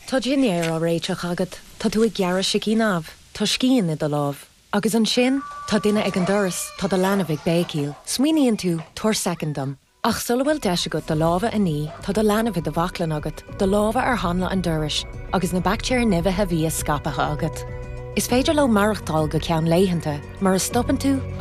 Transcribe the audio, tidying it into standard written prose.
Tá dinnéir á réiteach agad, tá tú ag gearra se cí námh, tá scían i do lámh. Agus an sin, tá duine ag an doras, tá do lenah ag bécíl, smuoíonn tú tuair secondam. Ach sula bhfuil deise go do lábha a ní, tá do lenah i do bhaclan agat, do lábha ar tháinig an doras, agus na bactéir nimhithe bhí scapatha agat. Is féidir le marachtáil go ceann léitheanta, mar is stoppen tú